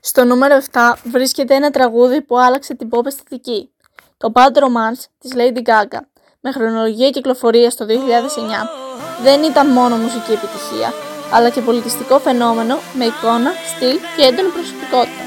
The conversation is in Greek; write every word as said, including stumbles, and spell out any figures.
Στο νούμερο επτά βρίσκεται ένα τραγούδι που άλλαξε την pop αισθητική, το Bad Romance της Lady Gaga, με χρονολογία κυκλοφορίας το δύο χιλιάδες εννιά. Δεν ήταν μόνο μουσική επιτυχία, αλλά και πολιτιστικό φαινόμενο με εικόνα, στυλ και έντονη προσωπικότητα.